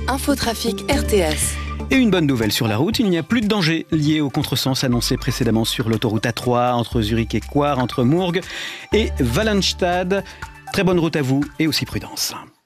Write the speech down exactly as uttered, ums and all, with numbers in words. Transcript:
Infotrafic R T S. Et une bonne nouvelle sur la route, il n'y a plus de danger lié au contresens annoncé précédemment sur l'autoroute A trois, entre Zurich et Coire, entre Mourgue et Wallenstad. Très bonne route à vous et aussi prudence.